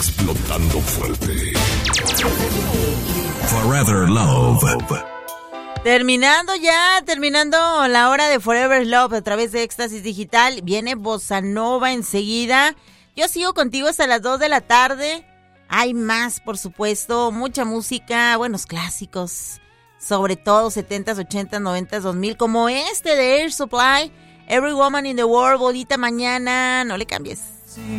Explotando fuerte. Forever Love. Terminando la hora de Forever Love a través de Éxtasis Digital. Viene Bossa Nova enseguida. Yo sigo contigo hasta las 2 de la tarde. Hay más, por supuesto, mucha música, buenos clásicos, sobre todo 70s, 80s, 90s, 2000, como este de Air Supply, Every Woman in the World, bonita mañana, no le cambies.